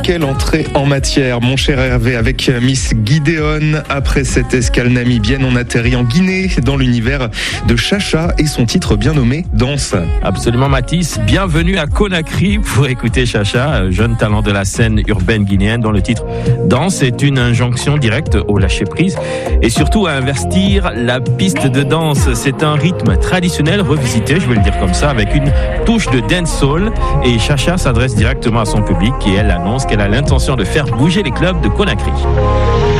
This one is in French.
quelle entrée en matière, mon cher Hervé, avec Miss Gideon. Après cette escale namibienne, on atterrit en Guinée, dans l'univers de Chacha et son titre bien nommé Danse. Absolument, Mathis. Bienvenue à Conakry pour écouter Chacha, jeune talent de la scène urbaine guinéenne, dont le titre Danse est une injonction directe au lâcher-prise et surtout à investir la piste de danse. C'est un rythme traditionnel revisité, je vais le dire comme ça, avec une touche de dancehall, et Chacha s'adresse directement à son public et elle annonce qu'elle a l'intention de faire bouger les clubs de Conakry.